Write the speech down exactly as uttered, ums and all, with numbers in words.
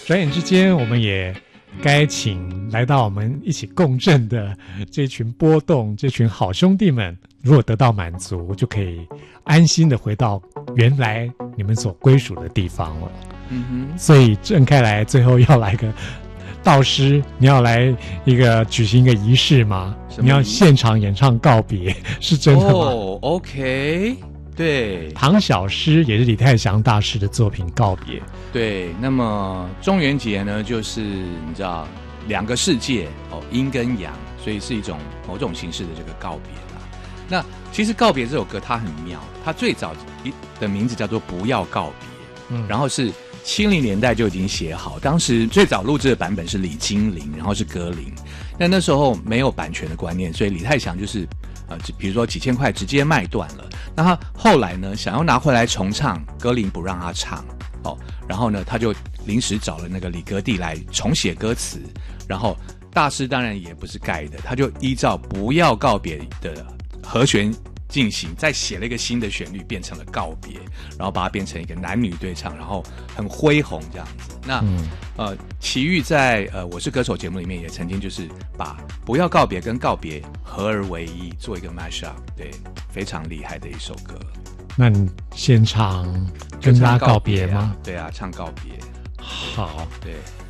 转眼之间，我们也该请来到我们一起共振的这群波动、这群好兄弟们，如果得到满足，就可以安心的回到原来你们所归属的地方了。 嗯哼， 所以郑开来最后要来个道师，你要来一个举行一个仪式吗？你要现场演唱告别，是真的吗？ 哦 ，OK， 对， 唐小诗也是李泰祥大师的作品《告别》。 对，那么中元节呢，就是你知道两个世界哦，阴跟阳，所以是一种某种形式的这个告别啦。那其实《告别》这首歌它很妙，它最早的名字叫做《不要告别》，嗯，然后是七零年代就已经写好，当时最早录制的版本是李金玲，然后是歌林。但那时候没有版权的观念，所以李泰祥就是呃，比如说几千块直接卖断了。那他后来呢，想要拿回来重唱，歌林不让他唱哦，然后呢，他就临时找了那个李格弟来重写歌词，然后大师当然也不是盖的，他就依照不要告别的和弦进行，再写了一个新的旋律，变成了告别，然后把它变成一个男女对唱，然后很恢宏这样子。那、嗯、呃，齐豫在呃《我是歌手》节目里面也曾经就是把不要告别跟告别合而为一，做一个 mashup， 对，非常厉害的一首歌。 那你现场跟他告别吗？ 对啊，唱告别。 好， 对。